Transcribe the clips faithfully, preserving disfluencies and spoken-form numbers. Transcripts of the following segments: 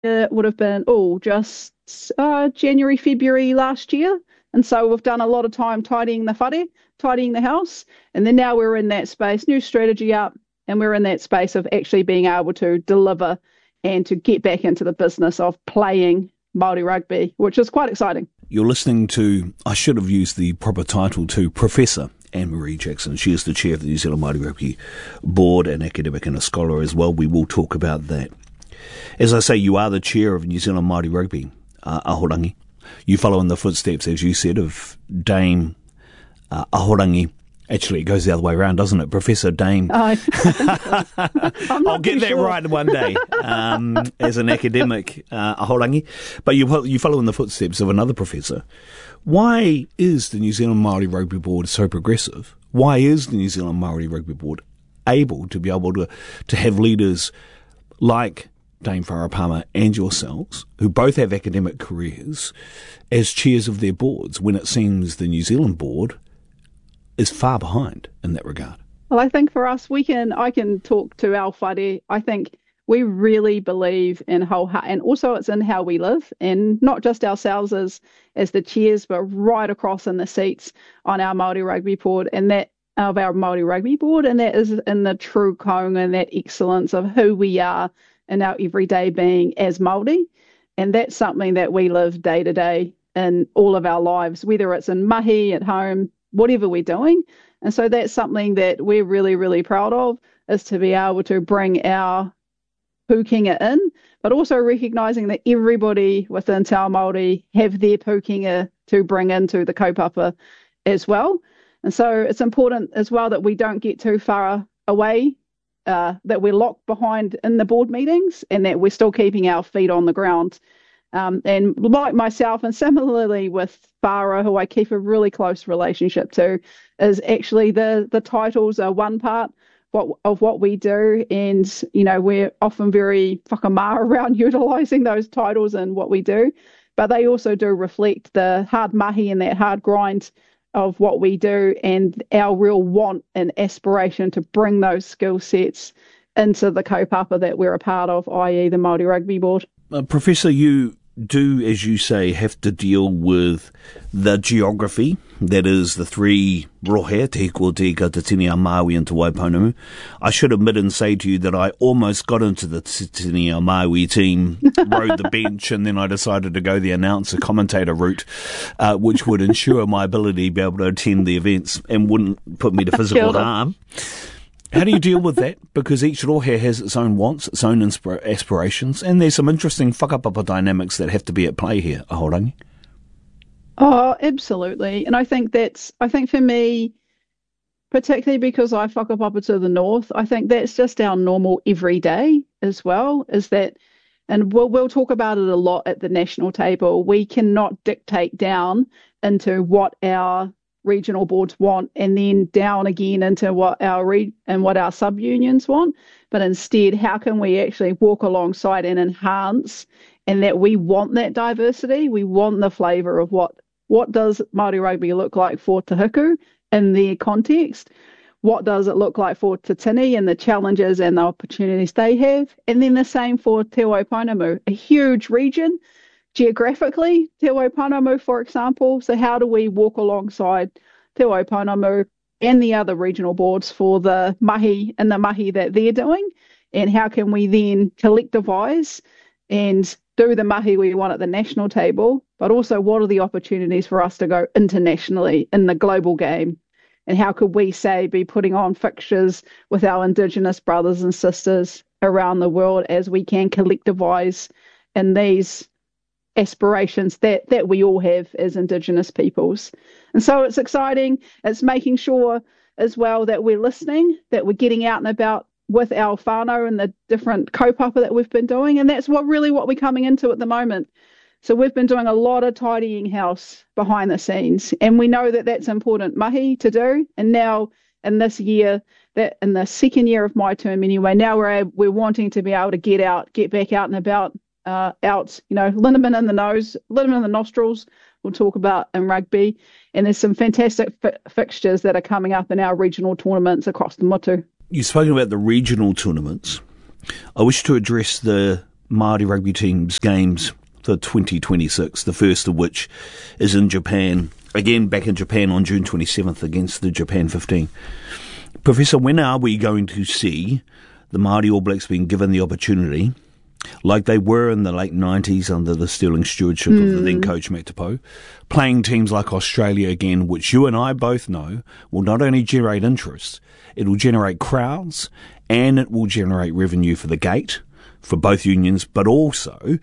It would have been, oh, just uh, January, February last year. And so we've done a lot of time tidying the whare, tidying the house. And then now we're in that space, new strategy up, and we're in that space of actually being able to deliver and to get back into the business of playing Māori rugby, which is quite exciting. You're listening to, I should have used the proper title to Professor Anne-Marie Jackson. She is the chair of the New Zealand Māori Rugby Board, an academic and a scholar as well. We will talk about that. As I say, you are the chair of New Zealand Māori Rugby, uh, Ahorangi. You follow in the footsteps, as you said, of Dame uh, Ahorangi. Actually, it goes the other way around, doesn't it? Professor Dame. Oh, I'll get that sure. right one day um, as an academic, uh, Ahorangi. But you, you follow in the footsteps of another professor. Why is the New Zealand Māori Rugby Board so progressive? Why is the New Zealand Māori Rugby Board able to be able to, to have leaders like Dame Farah Palmer and yourselves, who both have academic careers, as chairs of their boards, when it seems the New Zealand board is far behind in that regard? Well, I think for us, we can, I can talk to our whare. I think we really believe in whole heart, and also it's in how we live, and not just ourselves as, as the chairs, but right across in the seats on our Māori Rugby Board, and that of our Māori Rugby Board, and that is in the true kaunga and that excellence of who we are in our everyday being as Māori. And that's something that we live day to day in all of our lives, whether it's in mahi, at home, whatever we're doing. And so that's something that we're really, really proud of, is to be able to bring our pukinga in, but also recognising that everybody within Te Ao Māori have their pukinga to bring into the kaupapa as well. And so it's important as well that we don't get too far away, uh, that we're locked behind in the board meetings, and that we're still keeping our feet on the ground. Um, and like myself, and similarly with Farah, who I keep a really close relationship to, is actually the, the titles are one part what, of what we do. And, you know, we're often very whakamā around utilising those titles and what we do. But they also do reflect the hard mahi and that hard grind of what we do, and our real want and aspiration to bring those skill sets into the kaupapa that we're a part of, that is the Māori Rugby Board. Uh, Professor, you do, as you say, have to deal with the geography, that is the three rohe, Te Hiko, Te Ika, Te Tini a Māui and Te Waipounamu. I should admit and say to you that I almost got into the Te Tini a Māui team, rode the bench, and then I decided to go the announcer commentator route, uh, which would ensure my ability to be able to attend the events and wouldn't put me to physical harm. How do you deal with that? Because each rohe has its own wants, its own inspira- aspirations, and there's some interesting whakapapa dynamics that have to be at play here, Ahorangi. Oh, absolutely. And I think that's, I think for me, particularly because I whakapapa to the north, I think that's just our normal everyday as well, is that, and we'll, we'll talk about it a lot at the national table, we cannot dictate down into what our regional boards want, and then down again into what our re- and what our sub-unions want, but instead, how can we actually walk alongside and enhance, and that we want that diversity, we want the flavour of what what does Māori rugby look like for Te Huku in their context, what does it look like for Te Tini and the challenges and the opportunities they have, and then the same for Te Waipounamu, a huge region, geographically, Te Waipounamu, for example. So how do we walk alongside Te Waipounamu and the other regional boards for the mahi and the mahi that they're doing? And how can we then collectivise and do the mahi we want at the national table, but also what are the opportunities for us to go internationally in the global game? And how could we, say, be putting on fixtures with our Indigenous brothers and sisters around the world as we can collectivise in these aspirations that that we all have as Indigenous peoples. And so it's exciting. It's making sure as well that we're listening, that we're getting out and about with our whānau and the different kaupapa that we've been doing. And that's what really what we're coming into at the moment. So we've been doing a lot of tidying house behind the scenes, and we know that that's important mahi to do. And now in this year, that in the second year of my term anyway, now we're able, we're wanting to be able to get out, get back out and about, Uh, out, you know, liniment in the nose, liniment in the nostrils, we'll talk about in rugby. And there's some fantastic fi- fixtures that are coming up in our regional tournaments across the motu. You've spoken about the regional tournaments. I wish to address the Māori rugby team's games for twenty twenty-six, the first of which is in Japan, again back in Japan on June twenty-seventh against the Japan fifteen. Professor, when are we going to see the Māori All Blacks being given the opportunity, like they were in the late nineties under the sterling stewardship mm. of the then coach Matt Tapo, playing teams like Australia again, which you and I both know will not only generate interest, it will generate crowds and it will generate revenue for the gate, for both unions, but also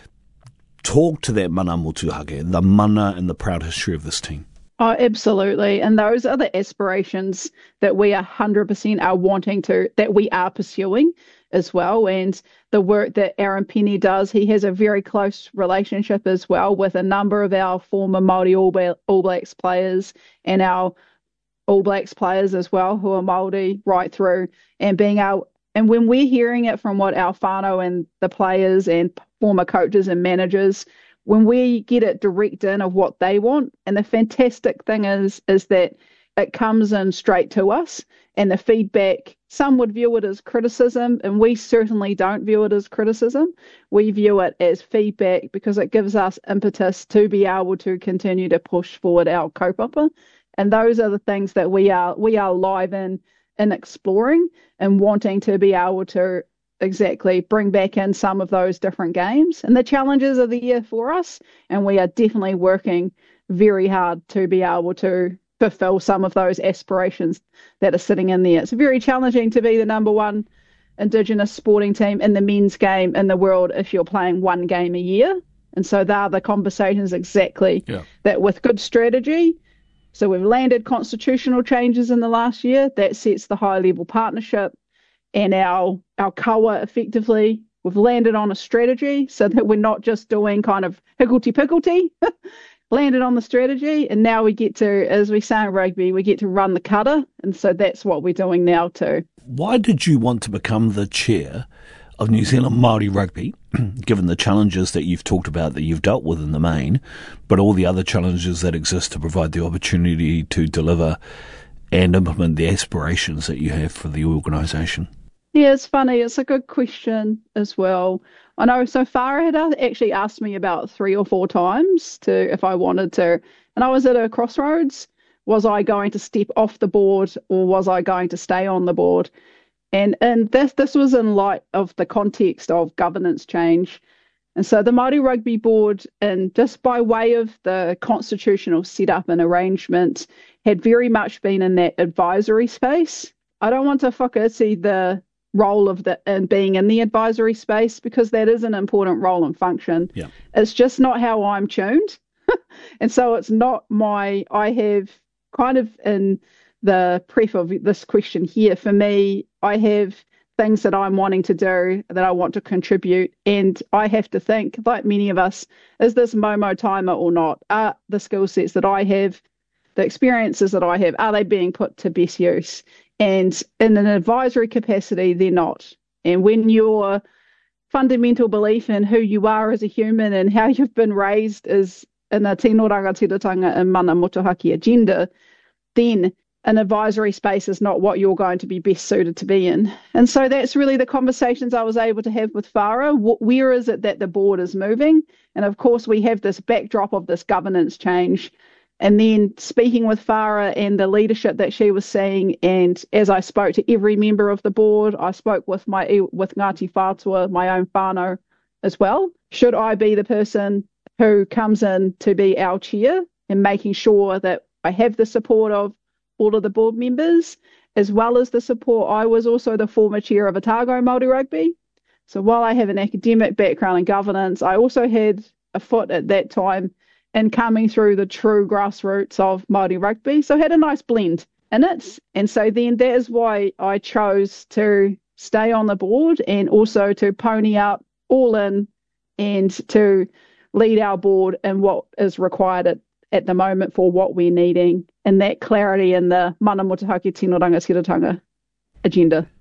talk to that mana motuhake, the mana and the proud history of this team. Oh, absolutely. And those are the aspirations that we are one hundred percent are wanting to, that we are pursuing as well. And the work that Aaron Penny does, he has a very close relationship as well with a number of our former Māori All, Bla- All Blacks players and our All Blacks players as well who are Māori right through, and being able, and when we're hearing it from what our whānau and the players and former coaches and managers, when we get it direct in of what they want, and the fantastic thing is, is that it comes in straight to us, and the feedback, some would view it as criticism, and we certainly don't view it as criticism. We view it as feedback because it gives us impetus to be able to continue to push forward our kaupapa. And those are the things that we are we are live in, in exploring and wanting to be able to exactly bring back in some of those different games and the challenges of the year for us. And we are definitely working very hard to be able to fulfill some of those aspirations that are sitting in there. It's very challenging to be the number one Indigenous sporting team in the men's game in the world if you're playing one game a year. And so there are the conversations exactly yeah. that with good strategy. So we've landed constitutional changes in the last year that sets the high level partnership and our our kawa effectively. We've landed on a strategy so that we're not just doing kind of higgledy-piggledy, landed on the strategy, and now we get to, as we say in rugby, we get to run the cutter, and so that's what we're doing now too. Why did you want to become the chair of New Zealand Māori Rugby, given the challenges that you've talked about that you've dealt with in the main, but all the other challenges that exist to provide the opportunity to deliver and implement the aspirations that you have for the organisation? Yeah, it's funny. It's a good question as well. I know so Farah had actually asked me about three or four times to if I wanted to, and I was at a crossroads. Was I going to step off the board or was I going to stay on the board? And and this this was in light of the context of governance change. And so the Māori Rugby Board, and just by way of the constitutional setup and arrangement, had very much been in that advisory space. I don't want to whakaiti the role of the and being in the advisory space because that is an important role and function. Yeah. It's just not how I'm tuned. And so it's not my, I have kind of in the prep of this question here, for me, I have things that I'm wanting to do, that I want to contribute, and I have to think, like many of us, is this Momo timer or not? Are the skill sets that I have, the experiences that I have, are they being put to best use? And in an advisory capacity, they're not. And when your fundamental belief in who you are as a human and how you've been raised is in a tino rangatiratanga and mana motuhake agenda, then an advisory space is not what you're going to be best suited to be in. And so that's really the conversations I was able to have with Farah. Where is it that the board is moving? And of course, we have this backdrop of this governance change. And then speaking with Farah and the leadership that she was seeing, and as I spoke to every member of the board, I spoke with my with Ngāti Whātua, my own whānau as well. Should I be the person who comes in to be our chair and making sure that I have the support of all of the board members, as well as the support. I was also the former chair of Otago Māori Rugby. So while I have an academic background in governance, I also had a foot at that time in coming through the true grassroots of Māori rugby. So I had a nice blend in it. And so then that is why I chose to stay on the board and also to pony up all in and to lead our board in what is required at, at the moment for what we're needing, and that clarity in the mana motuhake tino rangatiratanga agenda.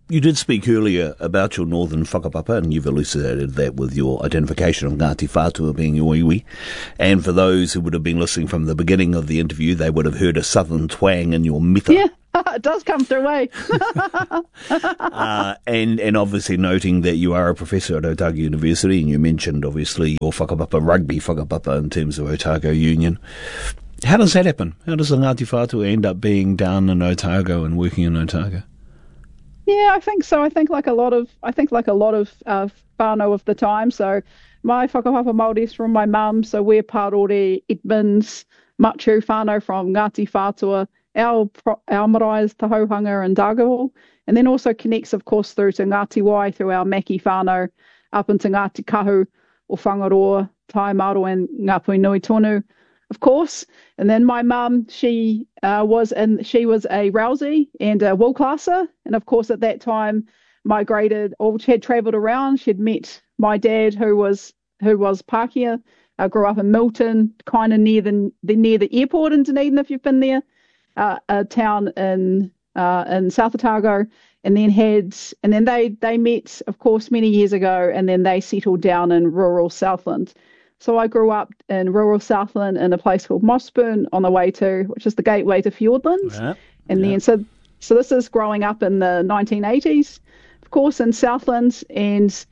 You did speak earlier about your northern whakapapa, and you've elucidated that with your identification of Ngāti Whātua being your iwi. And for those who would have been listening from the beginning of the interview, they would have heard a southern twang in your mita. Yeah, it does come through, eh? uh, and, and obviously noting that you are a professor at Otago University, and you mentioned, obviously, your whakapapa, rugby whakapapa in terms of Otago Union. How does that happen? How does the Ngāti Whātua end up being down in Otago and working in Otago? Yeah, I think so. I think like a lot of, I think like a lot of uh, whānau of the time. So my whakapapa Māori is from my mum. So we're Parore, Edmonds, Machu whānau from Ngāti Whātua. Our, our marae is Tahohanga and Dagawa. And then also connects, of course, through to Ngāti Wai, through our Maki whānau, up into Ngāti Kahu, or Whangaroa, Tai Maro and Ngāpui Nui Tonu, of course. And then my mum, she uh, was in, she was a Rousey and a wool classer. And of course, at that time, migrated, or she had travelled around. She'd met my dad, who was who was Pākehā, uh, grew up in Milton, kind of near the, the near the airport in Dunedin, if you've been there, uh, a town in uh, in South Otago. And then had, and then they they met, of course, many years ago, and then they settled down in rural Southland. So I grew up in rural Southland in a place called Mossburn on the way to, which is the gateway to Fiordlands. Yeah, and yeah. then, so so this is growing up in the nineteen eighties, of course, in Southland, and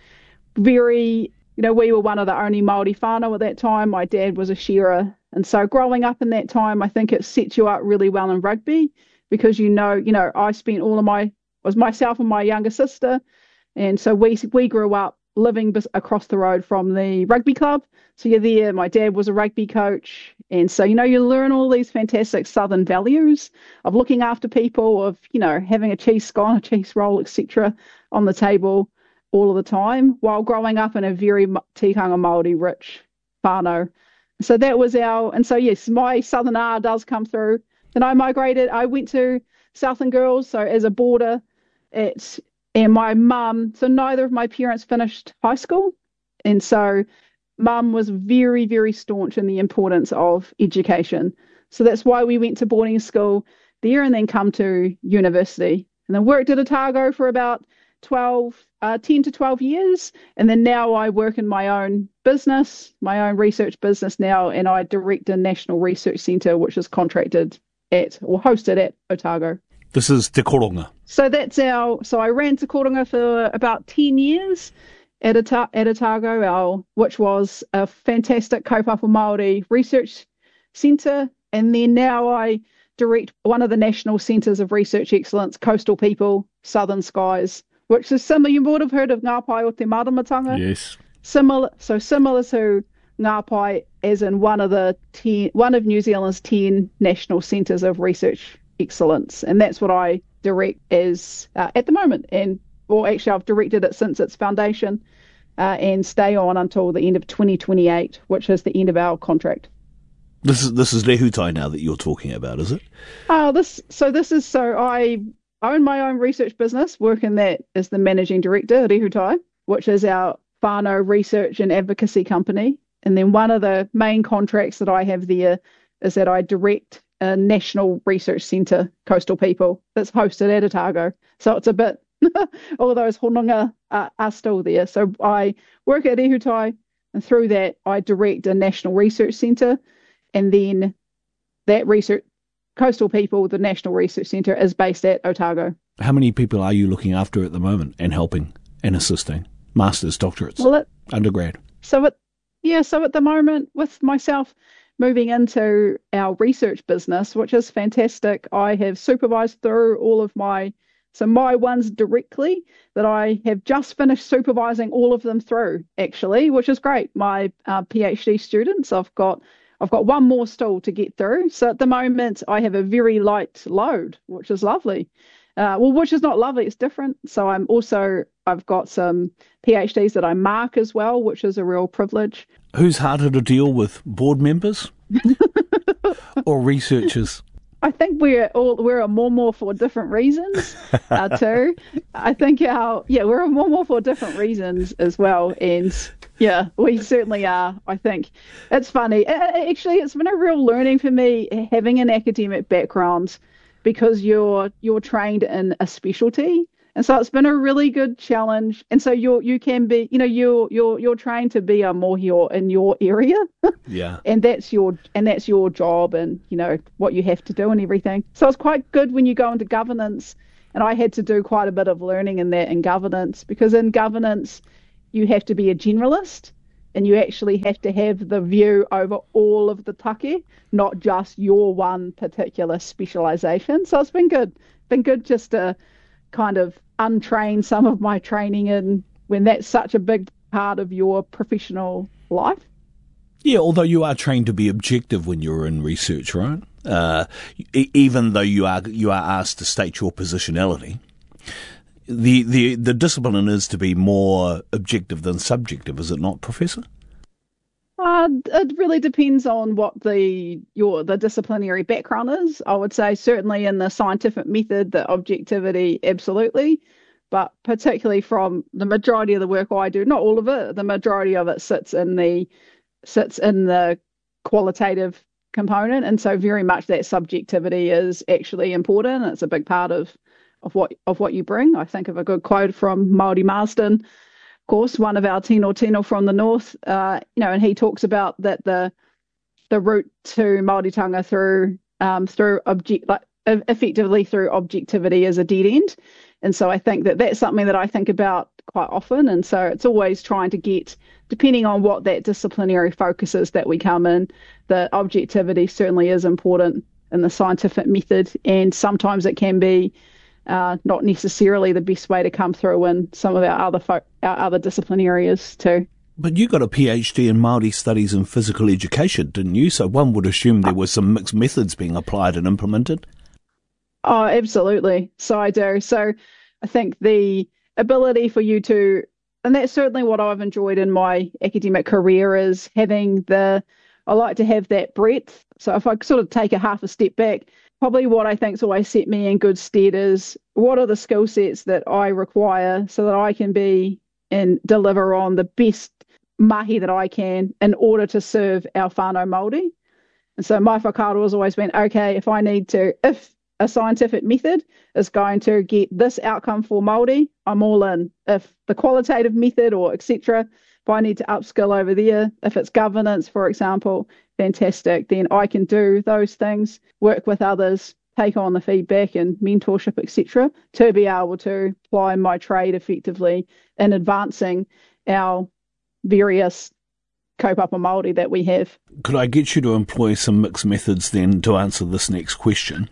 very, you know, we were one of the only Māori whānau at that time. My dad was a shearer. And so growing up in that time, I think it sets you up really well in rugby because, you know, you know, I spent all of my, was myself and my younger sister. And so we we grew up living across the road from the rugby club. So you're there, my dad was a rugby coach. And so, you know, you learn all these fantastic Southern values of looking after people, of, you know, having a cheese scone, a cheese roll, et cetera on the table all of the time while growing up in a very tikanga Māori rich whānau. So that was our, and so yes, my Southern R does come through. Then I migrated, I went to Southland Girls, so as a boarder at, and my mum, so neither of my parents finished high school. And so mum was very, very staunch in the importance of education. So that's why we went to boarding school there and then come to university. And then worked at Otago for about twelve, uh, ten to twelve years. And then now I work in my own business, my own research business now, and I direct a national research centre which is contracted at or hosted at Otago. This is Te Koronga. So that's our, so I ran Te Koronga for about ten years at, Ota, at Otago, our, which was a fantastic kaupapa Māori research centre. And then now I direct one of the national centres of research excellence, Coastal People, Southern Skies, which is similar, you would have heard of Ngāpai o te Maramatanga. Yes. Similar, so similar to Ngāpai as in one of the ten, one of New Zealand's ten national centres of research excellence. And that's what I direct as uh, at the moment. And, well, actually I've directed it since its foundation uh, and stay on until the end of twenty twenty-eight, which is the end of our contract. This is this is Rehutai now that you're talking about, is it? Oh, this so this is so I own my own research business, work in that as the managing director, Rehutai, which is our whānau research and advocacy company. And then one of the main contracts that I have there is that I direct a national research centre, Coastal People, that's hosted at Otago. So it's a bit, all those hononga uh, are still there. So I work at Rehutai, and through that I direct a national research centre. And then that research, Coastal People, the National Research Centre, is based at Otago. How many people are you looking after at the moment and helping and assisting? Masters, doctorates, well, it, undergrad? So, it, yeah, so at the moment, with myself moving into our research business, which is fantastic, I have supervised through all of my, so my ones directly that I have just finished supervising all of them through, actually, which is great. My uh, PhD students, I've got I've got one more still to get through. So at the moment, I have a very light load, which is lovely. Uh, well, which is not lovely, it's different. So I'm also, I've got some PhDs that I mark as well, which is a real privilege. Who's harder to deal with, board members or researchers? I think we're all, we're a Momo for different reasons uh, too. I think our, yeah, we're a Momo for different reasons as well. And yeah, we certainly are. I think it's funny. Actually, it's been a real learning for me having an academic background because you're you're trained in a specialty And so it's been a really good challenge. And so you're you can be, you know, you're you're you're trained to be a mohior in your area. Yeah. And that's your and that's your job, and you know what you have to do and everything. So it's quite good when you go into governance. And I had to do quite a bit of learning in that in governance, because in governance you have to be a generalist, and you actually have to have the view over all of the take, not just your one particular specialisation. So it's been good. Been good just to kind of untrain some of my training in when that's such a big part of your professional life. Yeah, although you are trained to be objective when you're in research, right? Uh, e- even though you are you are asked to state your positionality, the, the the discipline is to be more objective than subjective, is it not, Professor? Uh, it really depends on what the your the disciplinary background is. I would say certainly in the scientific method, the objectivity, absolutely. But particularly from the majority of the work I do, not all of it, the majority of it sits in the sits in the qualitative component, and so very much that subjectivity is actually important. It's a big part of of what of what you bring. I think of a good quote from Māori Marsden, of course, one of our tino tino from the north, uh, you know, and he talks about that the the route to Māoritanga through um, through object like effectively through objectivity is a dead end, and so I think that that's something that I think about quite often, and so it's always trying to get, depending on what that disciplinary focus is that we come in, the objectivity certainly is important in the scientific method, and sometimes it can be Uh, not necessarily the best way to come through in some of our other fo- our other discipline areas too. But you got a PhD in Māori Studies and Physical Education, didn't you? So one would assume there were some mixed methods being applied and implemented. Oh, absolutely. So I do. So I think the ability for you to, and that's certainly what I've enjoyed in my academic career, is having the, I like to have that breadth. So if I sort of take a half a step back, probably what I think's always set me in good stead is what are the skill sets that I require so that I can be and deliver on the best mahi that I can in order to serve our whānau Māori. And so my whakaaro has always been, okay, if I need to, if a scientific method is going to get this outcome for Māori, I'm all in. If the qualitative method or et cetera, if I need to upskill over there, if it's governance, for example, fantastic, then I can do those things, work with others, take on the feedback and mentorship, et cetera, to be able to apply my trade effectively in advancing our various kaupapa Māori that we have. Could I get you to employ some mixed methods then to answer this next question?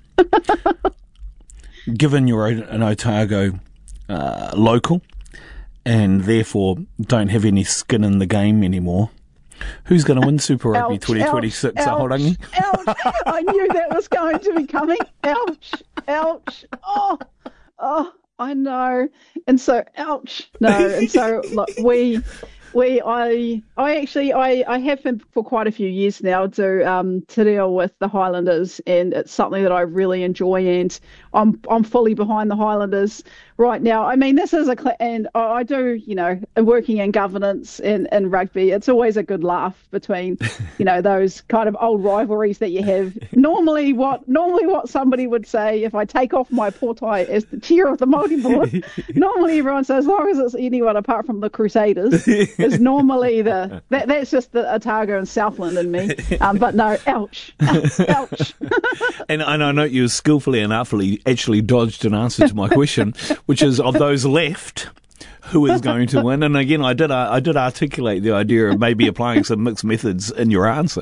Given you're an Otago uh, local and therefore don't have any skin in the game anymore, who's going to win Super Rugby ouch, twenty twenty-six at Horangi? Ouch! I knew that was going to be coming. Ouch! Ouch! Oh! Oh! I know. And so, ouch! No, and so look, we... We, I, I actually, I, I have been for quite a few years now to, um, to deal with the Highlanders, and it's something that I really enjoy, and I'm, I'm fully behind the Highlanders right now. I mean, this is a, and I do, you know, working in governance and in rugby, it's always a good laugh between, you know, those kind of old rivalries that you have. Normally, what, normally what somebody would say if I take off my portai as the chair of the Māori board, normally everyone says, as long as it's anyone apart from the Crusaders. Is normally the that that's just the Otago and Southland in me, um, but no, ouch, ouch, ouch. and, and I know you skillfully and artfully actually dodged an answer to my question, which is of those left, who is going to win? And again, I did uh, I did articulate the idea of maybe applying some mixed methods in your answer.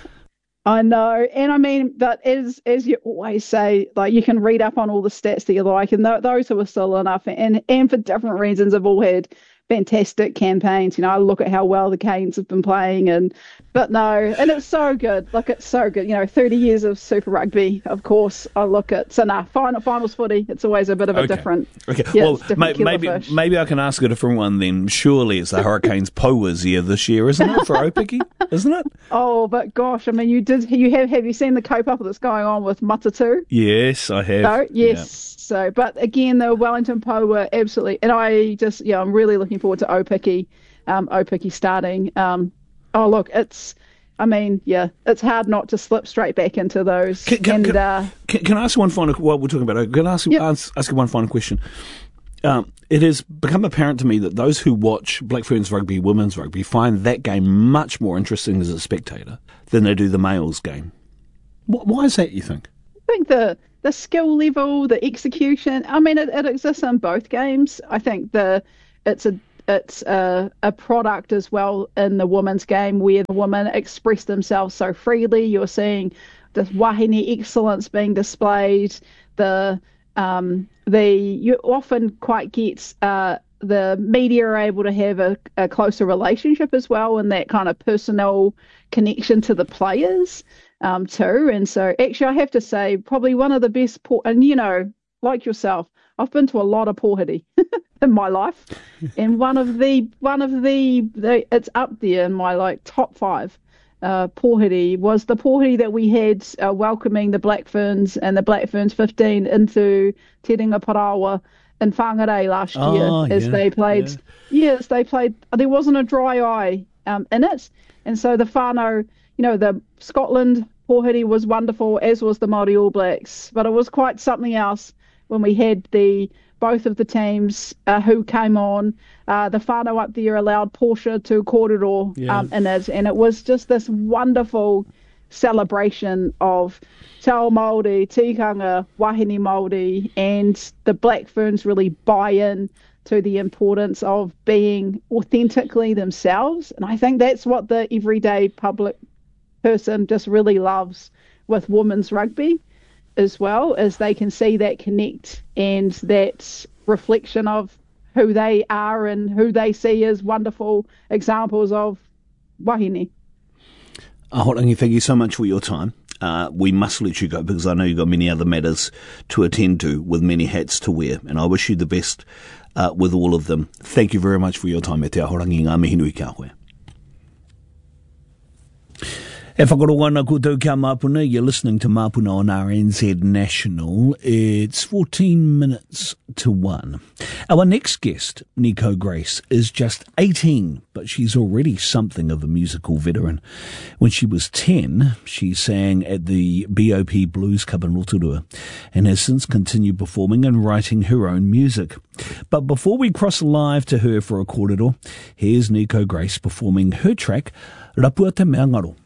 I know, and I mean, but as as you always say, like you can read up on all the stats that you like, and th- those who are still enough, and and for different reasons, have all had fantastic campaigns. You know, I look at how well the Canes have been playing, and but no, and it's so good. Look, it's so good. You know, thirty years of Super Rugby, of course. I look at so now final finals footy. It's always a bit of a okay. different. Okay, yeah, well, different may, maybe fish. maybe I can ask a different one then. Surely it's the Hurricanes Paua's year this year, isn't it, for Opiki? Isn't it? Oh, but gosh, I mean, you did. You have have you seen the kaupapa that's going on with Matatu? Yes, I have. No, yes. Yeah. So, but again, the Wellington Po were absolutely, and I just, yeah, I'm really looking forward to Opiki, um, Opiki starting. Um, oh, look, it's, I mean, yeah, it's hard not to slip straight back into those. Can, can, and can, uh, can, can I ask one final, while we're talking about it, can I ask, yep. ask, ask you one final question? um, it has become apparent to me that those who watch Black Ferns rugby, women's rugby, find that game much more interesting as a spectator than they do the males game. Why is that, you think? I think the the skill level, the execution, I mean, it, it exists in both games. I think the it's a it's a, a product as well in the women's game where the women express themselves so freely. You're seeing this wahine excellence being displayed. The um, the you often quite get uh, the media are able to have a, a closer relationship as well, and that kind of personal connection to the players um, too. And so, actually, I have to say, probably one of the best. Por- and you know, like yourself, I've been to a lot of pōhiri in my life, and one of the one of the, the it's up there in my like top five. Uh, pōhiri was the pōhiri that we had uh, welcoming the Black Ferns and the Black Ferns fifteen into Te Ringa Parawa in Whangarei last oh, year as yeah, they played. Yeah. Yes, they played. There wasn't a dry eye um, in it, and so the whānau, you know, the Scotland pōhiri was wonderful, as was the Māori All Blacks, but it was quite something else when we had the both of the teams uh, who came on. Uh, the whānau up there allowed Porsche to kōrero yeah. um, in it, and it was just this wonderful celebration of Te Ao Māori, tikanga, wahine Māori, and the Black Ferns really buy in to the importance of being authentically themselves. And I think that's what the everyday public person just really loves with women's rugby as well, as they can see that connect and that reflection of who they are and who they see as wonderful examples of wahine. Ahorangi, thank you so much for your time. Uh, we must let you go because I know you've got many other matters to attend to with many hats to wear, and I wish you the best uh, with all of them. Thank you very much for your time. E te ahorangi ngā mihi nui kia koe. E whakarongo ana koutou kia Māpuna. You're listening to Māpuna on R N Z National. It's fourteen minutes to one. Our next guest, Nico Grace, is just eighteen, but she's already something of a musical veteran. When she was ten, she sang at the B O P Blues Club in Rotorua and has since continued performing and writing her own music. But before we cross live to her for a kōrero, here's Nico Grace performing her track, Rapua Te Mea Ngaro.